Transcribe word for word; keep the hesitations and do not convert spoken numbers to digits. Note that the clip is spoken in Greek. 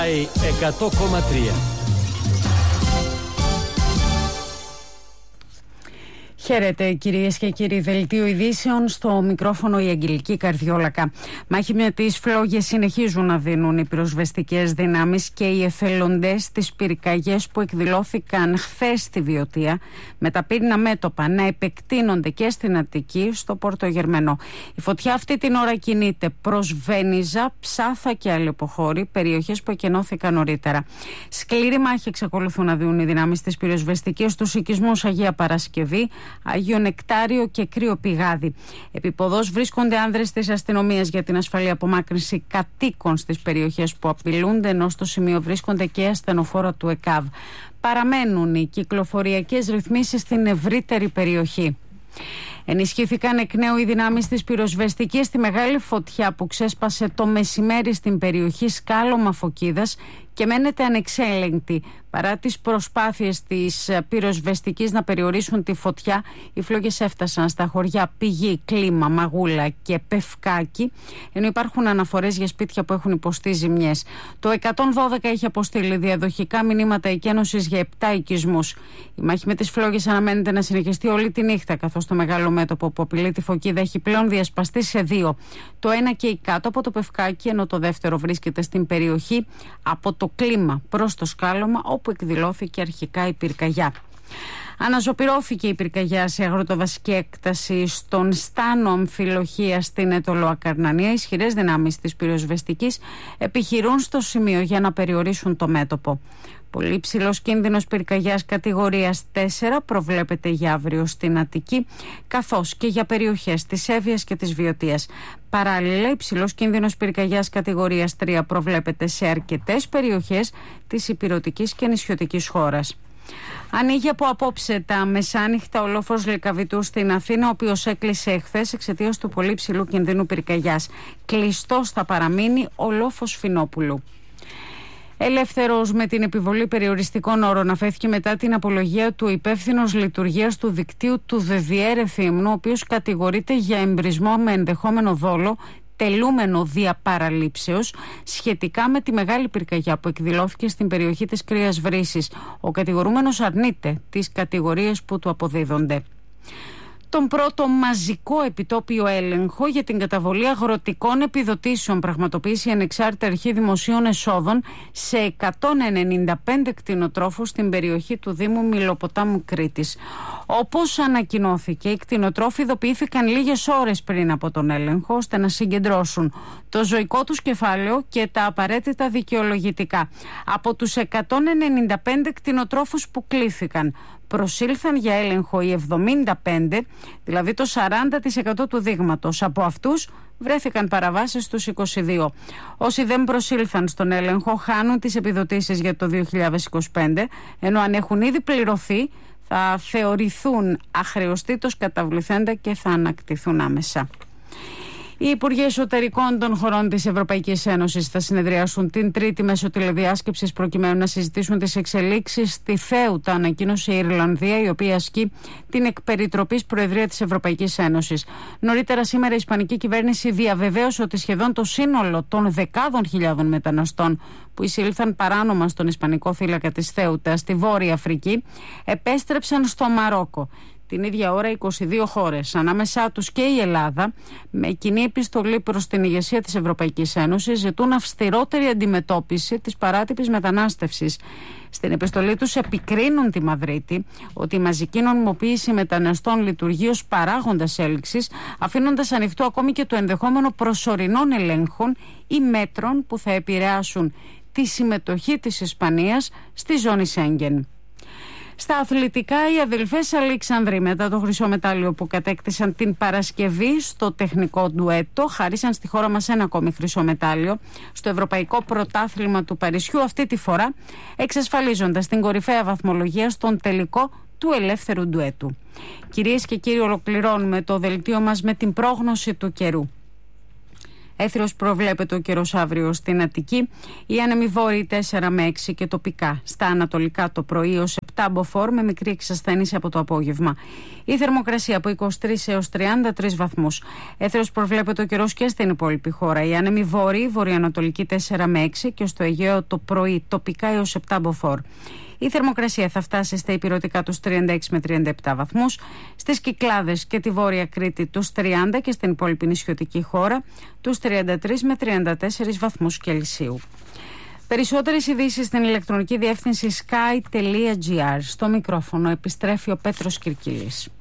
εκατό κόμμα τρία. Χαίρετε κυρίες και κύριοι, δελτίο ειδήσεων, στο μικρόφωνο η Αγγελική Καρδιόλακα. Μάχη με τις φλόγες συνεχίζουν να δίνουν οι πυροσβεστικές δυνάμεις και οι εθελοντές στις πυρκαγιές που εκδηλώθηκαν χθες στη Βιωτία, με τα πύρνα μέτωπα να επεκτείνονται και στην Αττική, στο Πόρτο Γερμενό. Η φωτιά αυτή την ώρα κινείται προς Βένιζα, Ψάθα και Αλεποχώρη, περιοχές που εκενώθηκαν νωρίτερα. Σκληρή μάχη εξακολουθούν να δίνουν οι δυνάμεις της πυροσβεστικής στους οικισμούς Αγία Παρασκευή, Άγιο Νεκτάριο και Κρύο Πηγάδι. Επιποδός βρίσκονται άνδρες της αστυνομίας για την ασφαλή απομάκρυνση κατοίκων στις περιοχές που απειλούνται, ενώ στο σημείο βρίσκονται και ασθενοφόρα του ΕΚΑΒ. Παραμένουν οι κυκλοφοριακές ρυθμίσεις στην ευρύτερη περιοχή. Ενισχύθηκαν εκ νέου οι δυνάμεις της πυροσβεστικής στη μεγάλη φωτιά που ξέσπασε το μεσημέρι στην περιοχή Σκάλωμα Φωκίδας και μένεται ανεξέλεγκτη. Παρά τις προσπάθειες της πυροσβεστικής να περιορίσουν τη φωτιά, οι φλόγες έφτασαν στα χωριά Πηγή, Κλίμα, Μαγούλα και Πευκάκι, ενώ υπάρχουν αναφορές για σπίτια που έχουν υποστεί ζημιές. Το εκατόν δώδεκα έχει αποστείλει διαδοχικά μηνύματα εκένωσης για επτά οικισμούς. Η μάχη με τις φλόγες αναμένεται να συνεχιστεί όλη τη νύχτα, καθώς το μεγάλο μέτωπο που απειλεί τη Φωκίδα έχει πλέον διασπαστεί σε δύο. Το ένα καίει κάτω από το Πευκάκι, ενώ το δεύτερο βρίσκεται στην περιοχή από το Κλίμα προς το Σκάλωμα, όπου εκδηλώθηκε αρχικά η πυρκαγιά. Αναζωπυρώθηκε η πυρκαγιά σε αγροτοβασική έκταση στον Στάνο Αμφιλοχία στην Αιτωλοακαρνανία. Ισχυρές δυνάμεις της πυροσβεστικής επιχειρούν στο σημείο για να περιορίσουν το μέτωπο. Πολύ υψηλός κίνδυνος πυρκαγιάς κατηγορίας τέσσερα προβλέπεται για αύριο στην Αττική, καθώς και για περιοχές της Εύβοιας και της Βιωτίας. Παράλληλα, υψηλός κίνδυνος πυρκαγιάς κατηγορίας τρία προβλέπεται σε αρκετές περιοχές της ηπειρωτικής και νησιωτικής χώρας. Ανοίγει από απόψε τα μεσάνυχτα ο λόφος Λυκαβητού στην Αθήνα, ο οποίος έκλεισε εχθές εξαιτίας του πολύ ψηλού κινδύνου πυρκαγιάς. Κλειστός θα παραμείνει ο λόφος Φινόπουλου. Ελεύθερος με την επιβολή περιοριστικών όρων αφέθηκε μετά την απολογία του υπεύθυνος λειτουργίας του δικτύου του ΔΕΔΙΕΡ Ευθύμνου, ο οποίος κατηγορείται για εμπρισμό με ενδεχόμενο δόλο, τελούμενο δια παραλήψεως, σχετικά με τη μεγάλη πυρκαγιά που εκδηλώθηκε στην περιοχή της Κρύας Βρύσης. Ο κατηγορούμενος αρνείται τις κατηγορίες που του αποδίδονται. Τον πρώτο μαζικό επιτόπιο έλεγχο για την καταβολή αγροτικών επιδοτήσεων πραγματοποίησε η Ανεξάρτητη Αρχή Δημοσίων Εσόδων σε εκατόν ενενήντα πέντε κτηνοτρόφους στην περιοχή του Δήμου Μηλοποτάμου Κρήτης. Όπως ανακοινώθηκε, οι κτηνοτρόφοι ειδοποιήθηκαν λίγες ώρες πριν από τον έλεγχο, ώστε να συγκεντρώσουν το ζωικό τους κεφάλαιο και τα απαραίτητα δικαιολογητικά. Από τους εκατόν ενενήντα πέντε κτηνοτρόφους που κλήθηκαν, προσήλθαν για έλεγχο οι εβδομήντα πέντε, δηλαδή το σαράντα τοις εκατό του δείγματος. Από αυτούς βρέθηκαν παραβάσεις στους είκοσι δύο. Όσοι δεν προσήλθαν στον έλεγχο χάνουν τις επιδοτήσεις για το δύο χιλιάδες είκοσι πέντε, ενώ αν έχουν ήδη πληρωθεί θα θεωρηθούν αχρεωστήτως καταβληθέντα και θα ανακτηθούν άμεσα. Οι Υπουργοί Εσωτερικών των χωρών της Ευρωπαϊκής Ένωσης θα συνεδριάσουν την Τρίτη μέσω τηλεδιάσκεψης προκειμένου να συζητήσουν τις εξελίξεις στη Θέουτα, ανακοίνωσε η Ιρλανδία, η οποία ασκεί την εκπεριτροπής Προεδρία της Ευρωπαϊκής Ένωσης. Νωρίτερα σήμερα η Ισπανική κυβέρνηση διαβεβαίωσε ότι σχεδόν το σύνολο των δεκάδων χιλιάδων μεταναστών που εισήλθαν παράνομα στον Ισπανικό θύλακα της Θέουτα στη Βόρεια Αφρική επέστρεψαν στο Μαρόκο. Την ίδια ώρα είκοσι δύο χώρες, ανάμεσά τους και η Ελλάδα, με κοινή επιστολή προς την ηγεσία της Ευρωπαϊκής Ένωσης, ζητούν αυστηρότερη αντιμετώπιση της παράτυπης μετανάστευσης. Στην επιστολή τους επικρίνουν τη Μαδρίτη ότι η μαζική νομιμοποίηση μεταναστών λειτουργεί ως παράγοντας έλξης, αφήνοντας ανοιχτό ακόμη και το ενδεχόμενο προσωρινών ελέγχων ή μέτρων που θα επηρεάσουν τη συμμετοχή της Ισπανίας στη ζώνη Σέγγεν. Στα αθλητικά, οι αδελφές Αλεξανδροί, μετά το χρυσό μετάλλιο που κατέκτησαν την Παρασκευή στο τεχνικό ντουέτο, χάρισαν στη χώρα μας ένα ακόμη χρυσό μετάλλιο στο Ευρωπαϊκό Πρωτάθλημα του Παρισιού, αυτή τη φορά εξασφαλίζοντας την κορυφαία βαθμολογία στον τελικό του ελεύθερου ντουέτου. Κυρίες και κύριοι, ολοκληρώνουμε το δελτίο μας με την πρόγνωση του καιρού. Έθριος προβλέπεται ο καιρός αύριο στην Αττική. Οι άνεμοι βόρειοι τέσσερα με έξι και τοπικά στα ανατολικά το πρωί ως επτά επτά μποφόρ με μικρή εξασθένηση από το απόγευμα. Η θερμοκρασία από είκοσι τρεις έως τριάντα τρεις βαθμούς. Έθρος προβλέπεται ο καιρός και στην υπόλοιπη χώρα. Οι άνεμοι βόρειοι, βορειοανατολικοί τέσσερα με έξι και στο Αιγαίο το πρωί τοπικά έως επτά μποφόρ. Η θερμοκρασία θα φτάσει στα ηπειρωτικά τους τριάντα έξι με τριάντα επτά βαθμούς, στις Κυκλάδες και τη Βόρεια Κρήτη τους τριάντα και στην υπόλοιπη νησιωτική χώρα τους τριάντα τρεις με τριάντα τέσσερα βαθμούς Κελσίου. Περισσότερες ειδήσεις στην ηλεκτρονική διεύθυνση sky τελεία gr. Στο μικρόφωνο επιστρέφει ο Πέτρος Κυρκίλης.